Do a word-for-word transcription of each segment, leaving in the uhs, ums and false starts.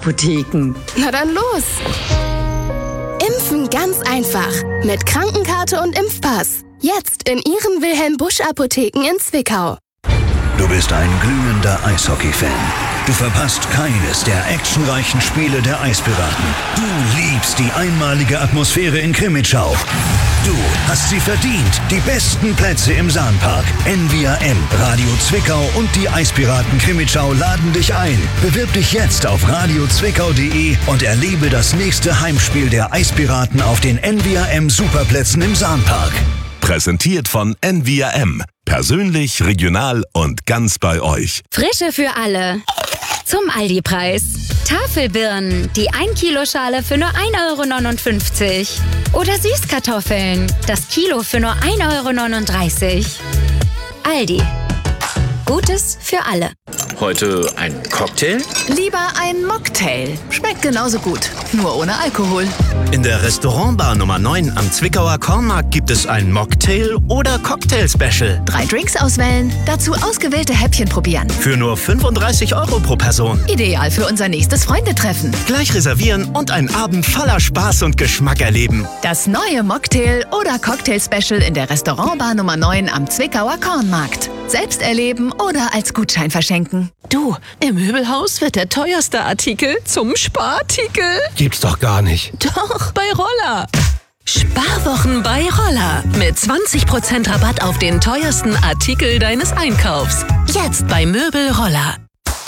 Busch-Apotheken. Na dann los! Impfen ganz einfach. Mit Krankenkarte und Impfpass. Jetzt in Ihren Wilhelm-Busch-Apotheken in Zwickau. Du bist ein glühender Eishockey-Fan. Du verpasst keines der actionreichen Spiele der Eispiraten. Du liebst die einmalige Atmosphäre in Krimitschau. Du hast sie verdient. Die besten Plätze im Sahnpark. N V R M, Radio Zwickau und die Eispiraten Krimitschau laden dich ein. Bewirb dich jetzt auf radio zwickau punkt de und erlebe das nächste Heimspiel der Eispiraten auf den N V R M Superplätzen im Sahnpark. Präsentiert von N V R M. Persönlich, regional und ganz bei euch. Frische für alle. Zum Aldi-Preis. Tafelbirnen, die ein Kilo Schale für nur ein Euro neunundfünfzig. Oder Süßkartoffeln, das Kilo für nur ein Euro neununddreißig. Aldi. Gutes für alle. Heute ein Cocktail? Lieber ein Mocktail. Schmeckt genauso gut, nur ohne Alkohol. In der Restaurantbar Nummer neun am Zwickauer Kornmarkt gibt es ein Mocktail- oder Cocktail-Special. Drei Drinks auswählen, dazu ausgewählte Häppchen probieren. Für nur fünfunddreißig Euro pro Person. Ideal für unser nächstes Freundetreffen. Gleich reservieren und einen Abend voller Spaß und Geschmack erleben. Das neue Mocktail- oder Cocktail-Special in der Restaurantbar Nummer neun am Zwickauer Kornmarkt. Selbst erleben oder als Gutschein verschenken. Du, im Möbelhaus wird der teuerste Artikel zum Sparartikel. Gibt's doch gar nicht. Doch, bei Roller. Sparwochen bei Roller. Mit zwanzig Prozent Rabatt auf den teuersten Artikel deines Einkaufs. Jetzt bei Möbel Roller.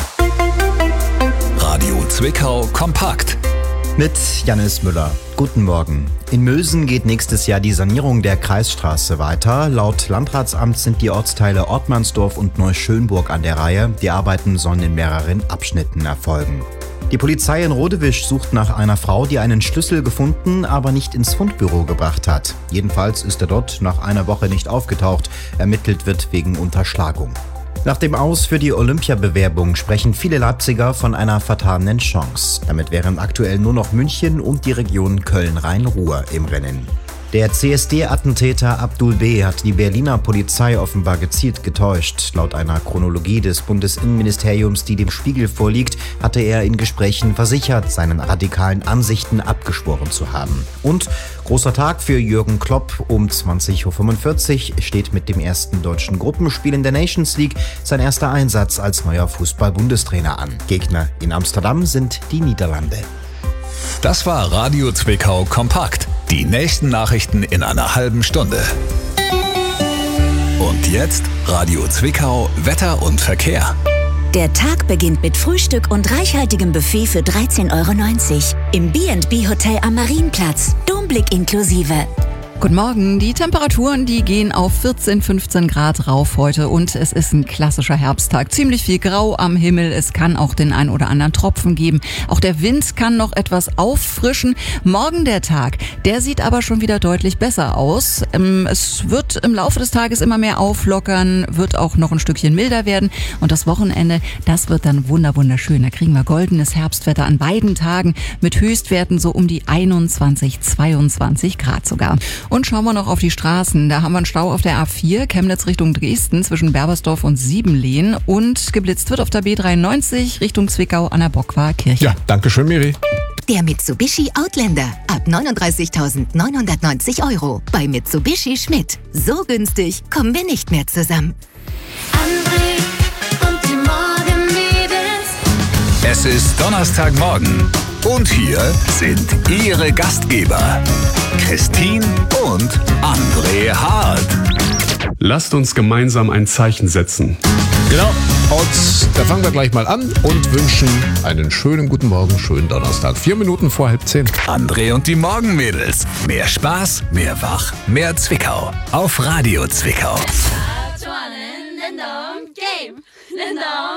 Radio Zwickau kompakt. Mit Jannis Müller. Guten Morgen. In Mösen geht nächstes Jahr die Sanierung der Kreisstraße weiter. Laut Landratsamt sind die Ortsteile Ortmannsdorf und Neuschönburg an der Reihe. Die Arbeiten sollen in mehreren Abschnitten erfolgen. Die Polizei in Rodewisch sucht nach einer Frau, die einen Schlüssel gefunden, aber nicht ins Fundbüro gebracht hat. Jedenfalls ist er dort nach einer Woche nicht aufgetaucht. Ermittelt wird wegen Unterschlagung. Nach dem Aus für die Olympiabewerbung sprechen viele Leipziger von einer vertanen Chance. Damit wären aktuell nur noch München und die Region Köln-Rhein-Ruhr im Rennen. Der C S D-Attentäter Abdul B. hat die Berliner Polizei offenbar gezielt getäuscht. Laut einer Chronologie des Bundesinnenministeriums, die dem Spiegel vorliegt, hatte er in Gesprächen versichert, seinen radikalen Ansichten abgeschworen zu haben. Und großer Tag für Jürgen Klopp. Um zwanzig Uhr fünfundvierzig steht mit dem ersten deutschen Gruppenspiel in der Nations League sein erster Einsatz als neuer Fußball-Bundestrainer an. Gegner in Amsterdam sind die Niederlande. Das war Radio Zwickau kompakt. Die nächsten Nachrichten in einer halben Stunde. Und jetzt Radio Zwickau Wetter und Verkehr. Der Tag beginnt mit Frühstück und reichhaltigem Buffet für dreizehn Euro neunzig. Im B and B Hotel am Marienplatz. Domblick inklusive. Guten Morgen. Die Temperaturen, die gehen auf vierzehn, fünfzehn Grad rauf heute und es ist ein klassischer Herbsttag. Ziemlich viel Grau am Himmel. Es kann auch den ein oder anderen Tropfen geben. Auch der Wind kann noch etwas auffrischen. Morgen der Tag, der sieht aber schon wieder deutlich besser aus. Es wird im Laufe des Tages immer mehr auflockern, wird auch noch ein Stückchen milder werden und das Wochenende, das wird dann wunder wunderschön. Da kriegen wir goldenes Herbstwetter an beiden Tagen mit Höchstwerten so um die einundzwanzig, zweiundzwanzig Grad sogar. Und schauen wir noch auf die Straßen. Da haben wir einen Stau auf der A vier, Chemnitz Richtung Dresden zwischen Berbersdorf und Siebenlehn. Und geblitzt wird auf der B dreiundneunzig Richtung Zwickau an der Bockwar Kirche. Ja, danke schön, Miri. Der Mitsubishi Outlander ab neununddreißigtausendneunhundertneunzig Euro bei Mitsubishi Schmidt. So günstig kommen wir nicht mehr zusammen. André und die Morgenmädels. Es ist Donnerstagmorgen und hier sind Ihre Gastgeber Christine und André Hart. Lasst uns gemeinsam ein Zeichen setzen. Genau. Und da fangen wir gleich mal an und wünschen einen schönen guten Morgen, schönen Donnerstag. Vier Minuten vor halb zehn. André und die Morgenmädels. Mehr Spaß, mehr Wach, mehr Zwickau. Auf Radio Zwickau.